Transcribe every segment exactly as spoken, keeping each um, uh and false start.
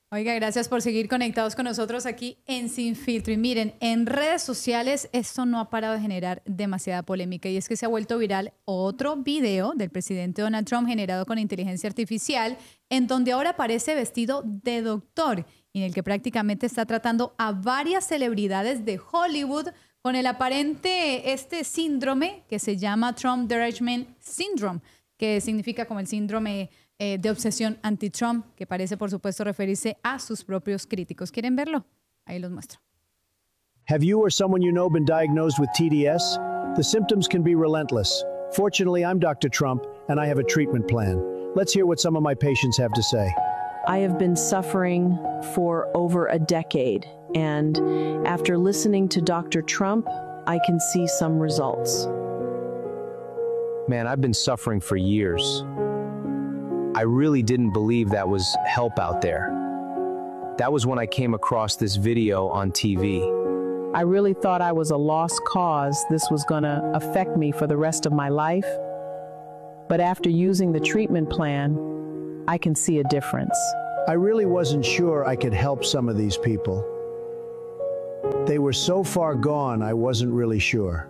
Oiga, gracias por seguir conectados con nosotros aquí en Sin Filtro. Y miren, en redes sociales esto no ha parado de generar demasiada polémica y es que se ha vuelto viral otro video del presidente Donald Trump generado con inteligencia artificial en donde ahora aparece vestido de doctor y en el que prácticamente está tratando a varias celebridades de Hollywood con el aparente este síndrome que se llama Trump Derangement Syndrome, que significa como el síndrome eh, de obsesión anti-Trump, que parece, por supuesto, referirse a sus propios críticos. ¿Quieren verlo? Ahí los muestro. Have you or someone you know been diagnosed with T D S? The symptoms can be relentless. Fortunately, I'm Doctor Trump, and I have a treatment plan. Let's hear what some of my patients have to say. I have been suffering for over a decade, and after listening to Doctor Trump, I can see some results. Man, I've been suffering for years. I really didn't believe that was help out there. That was when I came across this video on T V. I really thought I was a lost cause. This was going to affect me for the rest of my life. But after using the treatment plan, I can see a difference. I really wasn't sure I could help some of these people. They were so far gone, I wasn't really sure.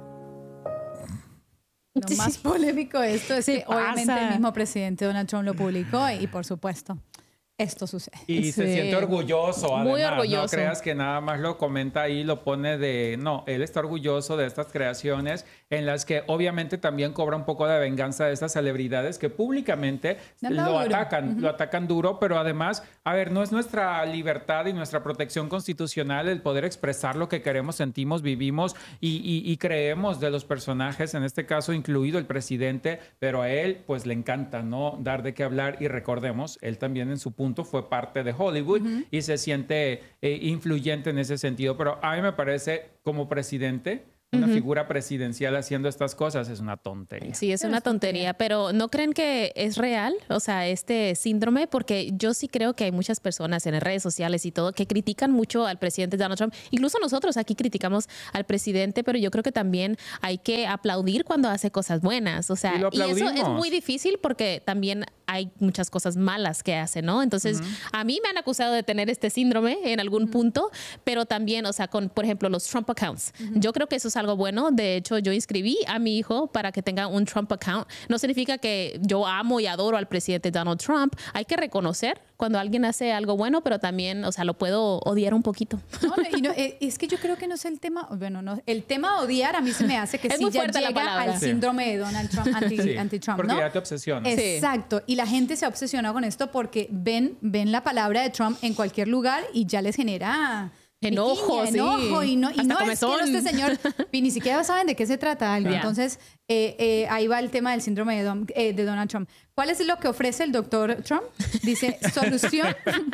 Lo más polémico de esto es que obviamente el mismo presidente Donald Trump lo publicó y por supuesto esto sucede. Y sí. se siente orgulloso, además. Muy orgulloso. No creas que nada más lo comenta ahí, lo pone de... No, él está orgulloso de estas creaciones en las que obviamente también cobra un poco de venganza de estas celebridades que públicamente No, lo duro. atacan, Uh-huh. lo atacan duro, pero además, a ver, no es nuestra libertad y nuestra protección constitucional el poder expresar lo que queremos, sentimos, vivimos y, y, y creemos de los personajes, en este caso incluido el presidente, pero a él pues le encanta, ¿no? Dar de qué hablar y recordemos, él también en su punto fue parte de Hollywood uh-huh. y se siente eh, influyente en ese sentido, pero a mí me parece como presidente una uh-huh. figura presidencial haciendo estas cosas es una tontería. Sí, es una tontería, pero ¿no creen que es real? O sea, este síndrome, porque yo sí creo que hay muchas personas en las redes sociales y todo que critican mucho al presidente Donald Trump. Incluso nosotros aquí criticamos al presidente, pero yo creo que también hay que aplaudir cuando hace cosas buenas. O sea, y, y eso es muy difícil porque también hay muchas cosas malas que hace, ¿no? Entonces, uh-huh. a mí me han acusado de tener este síndrome en algún uh-huh. punto, pero también, o sea, con, por ejemplo, los Trump accounts. Uh-huh. Yo creo que eso es algo bueno. De hecho, yo inscribí a mi hijo para que tenga un Trump account. No significa que yo amo y adoro al presidente Donald Trump. Hay que reconocer cuando alguien hace algo bueno, pero también, o sea, lo puedo odiar un poquito. No, no, y no, es que yo creo que no es el tema, bueno, no, el tema de odiar a mí se me hace que sí ya llega al sí. síndrome de Donald Trump, anti, sí, anti-Trump, porque ¿no? ya te obsesiona. Exacto, y la gente se ha obsesionado con esto porque ven, ven la palabra de Trump en cualquier lugar y ya les genera... Enojo, piquiña, sí. enojo, y no, y no es que no, este señor, y ni siquiera saben de qué se trata algo. Yeah. Entonces, eh, eh, ahí va el tema del síndrome de, Don, eh, de Donald Trump. ¿Cuál es lo que ofrece el doctor Trump? Dice, solución,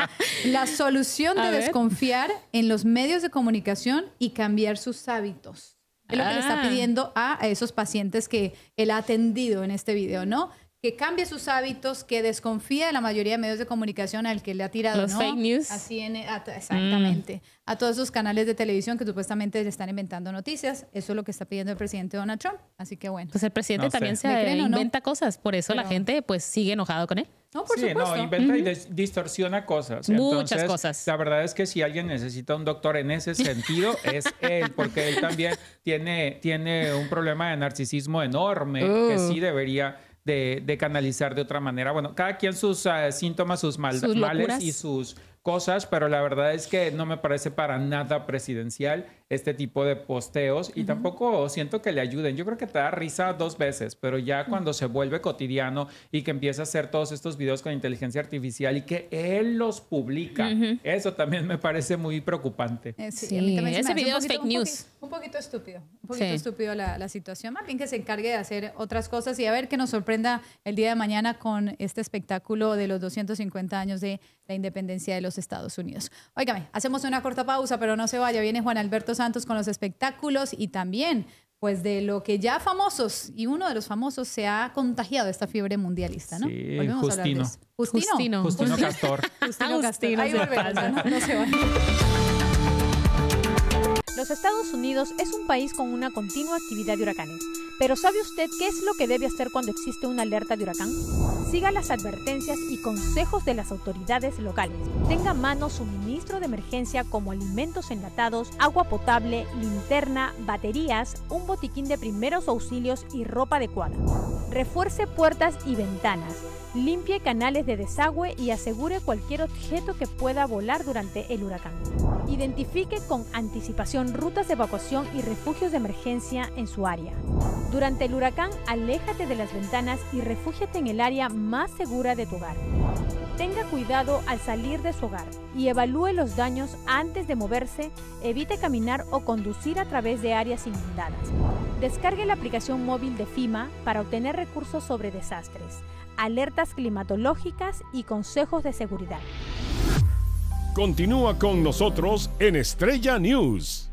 la solución de desconfiar en los medios de comunicación y cambiar sus hábitos. Es lo que ah. le está pidiendo a esos pacientes que él ha atendido en este video, ¿no? Que cambie sus hábitos, que desconfíe de la mayoría de medios de comunicación al que le ha tirado, los ¿no? fake news. Así en, exactamente. Mm. A todos esos canales de televisión que supuestamente le están inventando noticias. Eso es lo que está pidiendo el presidente Donald Trump. Así que bueno. Pues el presidente no también sé. se inventa no? cosas. Por eso Pero... la gente pues sigue enojado con él. No, por sí, supuesto. no, inventa uh-huh. y dis- distorsiona cosas. Muchas Entonces, cosas. La verdad es que si alguien necesita un doctor en ese sentido, es él, porque él también tiene, tiene un problema de narcisismo enorme uh. que sí debería... De, de canalizar de otra manera. Bueno, cada quien sus uh, síntomas, sus, mal, sus males y sus cosas, pero la verdad es que no me parece para nada presidencial este tipo de posteos y uh-huh. tampoco siento que le ayuden. Yo creo que te da risa dos veces, pero ya cuando uh-huh. se vuelve cotidiano y que empieza a hacer todos estos videos con inteligencia artificial y que él los publica, uh-huh. eso también me parece muy preocupante. Eh, sí, sí. A mí también ese video es poquito, fake un news. Poquito, un poquito estúpido, un poquito sí. estúpido la, la situación. Más bien que se encargue de hacer otras cosas y a ver qué nos sorprenda el día de mañana con este espectáculo de los doscientos cincuenta años de la independencia de los Estados Unidos. Óigame, hacemos una corta pausa, pero no se vaya. Viene Juan Alberto Santos con los espectáculos y también pues de lo que ya famosos, y uno de los famosos se ha contagiado de esta fiebre mundialista, ¿no? Sí, Volvemos Justino. a hablar de eso. Justino. Justino. Justino, Justino Castor. Justino Castor. Ahí volvemos, no, no se vaya. Los Estados Unidos es un país con una continua actividad de huracanes. Pero ¿sabe usted qué es lo que debe hacer cuando existe una alerta de huracán? Siga las advertencias y consejos de las autoridades locales. Tenga a mano suministro de emergencia como alimentos enlatados, agua potable, linterna, baterías, un botiquín de primeros auxilios y ropa adecuada. Refuerce puertas y ventanas. Limpie canales de desagüe y asegure cualquier objeto que pueda volar durante el huracán. Identifique con anticipación rutas de evacuación y refugios de emergencia en su área. Durante el huracán, aléjate de las ventanas y refúgiate en el área más segura de tu hogar. Tenga cuidado al salir de su hogar y evalúe los daños antes de moverse. Evite caminar o conducir a través de áreas inundadas. Descargue la aplicación móvil de FEMA para obtener recursos sobre desastres, alertas climatológicas y consejos de seguridad. Continúa con nosotros en Estrella News.